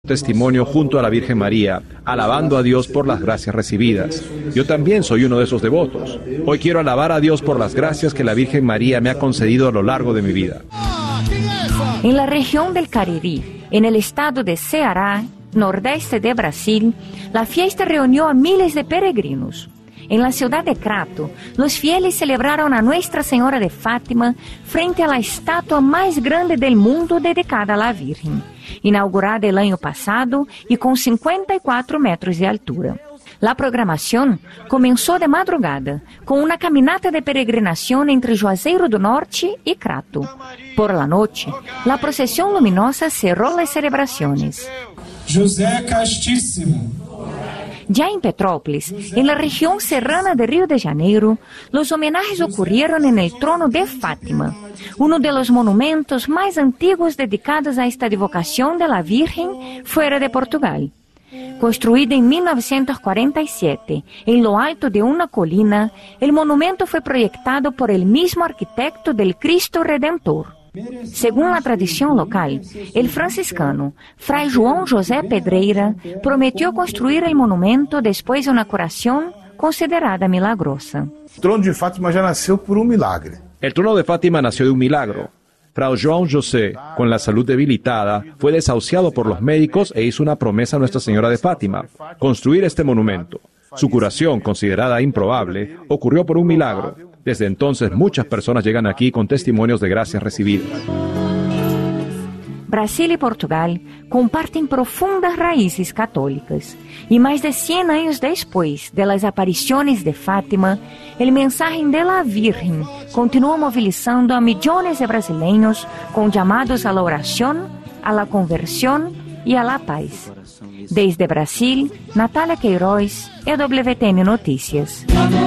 testimonio junto a la Virgen María, alabando a Dios por las gracias recibidas. Yo también soy uno de esos devotos. Hoy quiero alabar a Dios por las gracias que la Virgen María me ha concedido a lo largo de mi vida. En la región del Cariri, en el estado de Ceará, nordeste de Brasil, la fiesta reunió a miles de peregrinos. En la ciudad de Crato, los fieles celebraron a Nuestra Señora de Fátima frente a la estatua más grande del mundo dedicada a la Virgen, inaugurada el año pasado y con 54 metros de altura. La programación comenzó de madrugada, con una caminata de peregrinación entre Juazeiro do Norte y Crato. Por la noche, la procesión luminosa cerró las celebraciones. José Castísimo. Ya en Petrópolis, en la región serrana de Río de Janeiro, los homenajes ocurrieron en el trono de Fátima, uno de los monumentos más antiguos dedicados a esta devocación de la Virgen fuera de Portugal. Construido en 1947, en lo alto de una colina, el monumento fue proyectado por el mismo arquitecto del Cristo Redentor. Según la tradición local, el franciscano Fray João José Pedreira prometió construir el monumento después de una curación considerada milagrosa. El trono de Fátima ya nació por un milagre. El trono de Fátima nació de un milagro. Fray João José, con la salud debilitada, fue desahuciado por los médicos e hizo una promesa a Nuestra Señora de Fátima: construir este monumento. Su curación, considerada improbable, ocurrió por un milagro. Desde entonces, muchas personas llegan aquí con testimonios de gracias recibidas. Brasil y Portugal comparten profundas raíces católicas. Y más de 100 años después de las apariciones de Fátima, el mensaje de la Virgen continúa movilizando a millones de brasileños con llamados a la oración, a la conversión y a la paz. Desde Brasil, Natalia Queiroz, EWTN Noticias.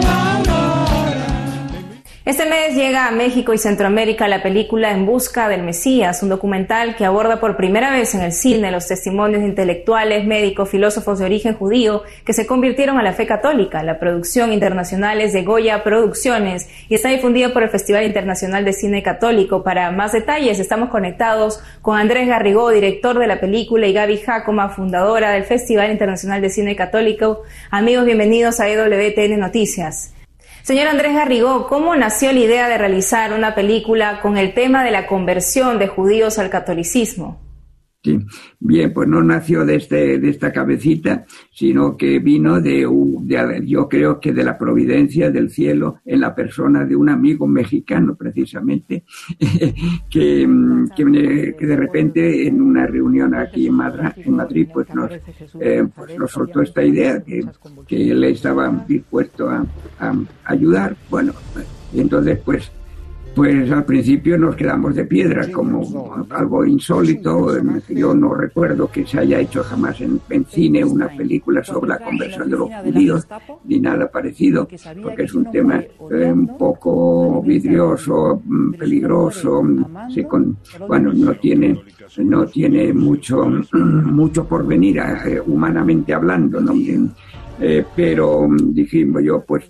Este mes llega a México y Centroamérica la película En busca del Mesías, un documental que aborda por primera vez en el cine los testimonios de intelectuales, médicos, filósofos de origen judío que se convirtieron a la fe católica. La producción internacional es de Goya Producciones y está difundida por el Festival Internacional de Cine Católico. Para más detalles estamos conectados con Andrés Garrigó, director de la película, y Gaby Jácoma, fundadora del Festival Internacional de Cine Católico. Amigos, bienvenidos a EWTN Noticias. Señor Andrés Garrigó, ¿cómo nació la idea de realizar una película con el tema de la conversión de judíos al catolicismo? Sí, bien, pues no nació de esta cabecita, sino que vino yo creo que de la providencia del cielo en la persona de un amigo mexicano, precisamente, que de repente en una reunión aquí en Madrid, pues nos soltó esta idea que él estaba dispuesto a ayudar. Bueno, y entonces pues al principio nos quedamos de piedra, como algo insólito. Yo no recuerdo que se haya hecho jamás en cine una película sobre la conversión de los judíos, ni nada parecido, porque es un tema un poco vidrioso, peligroso, no tiene mucho por venir, humanamente hablando, ¿no? Pero dijimos, yo pues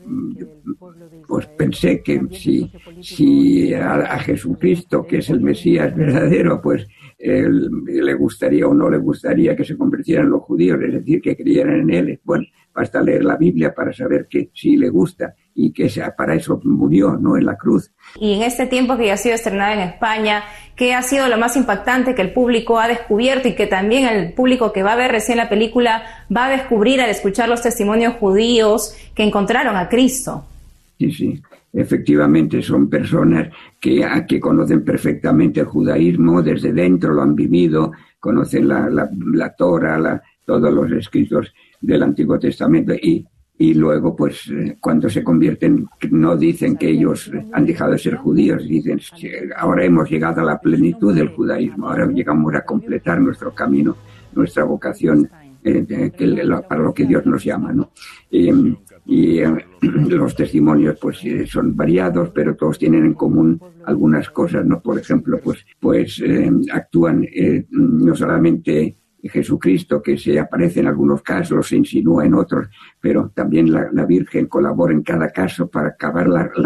pensé que si a Jesucristo, que es el Mesías verdadero, pues le gustaría o no le gustaría que se convirtieran los judíos, es decir, que creyeran en él. Bueno, basta leer la Biblia para saber que sí le gusta y que para eso murió, ¿no?, en la cruz. Y en este tiempo que ya ha sido estrenada en España, ¿qué ha sido lo más impactante que el público ha descubierto y que también el público que va a ver recién la película va a descubrir al escuchar los testimonios judíos que encontraron a Cristo? Sí, efectivamente son personas que conocen perfectamente el judaísmo, desde dentro lo han vivido, conocen la Torah, todos los escritos del Antiguo Testamento y luego pues cuando se convierten no dicen que ellos han dejado de ser judíos, dicen ahora hemos llegado a la plenitud del judaísmo, ahora llegamos a completar nuestro camino, nuestra vocación, para lo que Dios nos llama, ¿no? Y los testimonios pues son variados, pero todos tienen en común algunas cosas, ¿no? Por ejemplo, pues actúan no solamente Jesucristo, que se aparece en algunos casos, se insinúa en otros, pero también la Virgen colabora en cada caso para acabar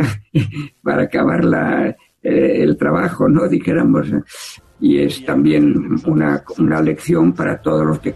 el trabajo, ¿no?, dijéramos. Y es también una lección para todos los que